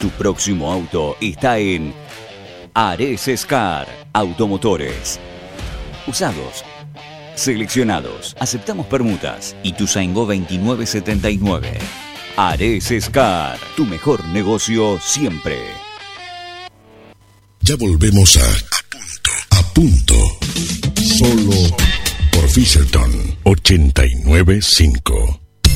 Tu próximo auto está en Ares Car Automotores. Usados, seleccionados, aceptamos permutas. Ituzaingó 2979. Ares Car, tu mejor negocio siempre. Ya volvemos a punto. Solo por Fisherton 895.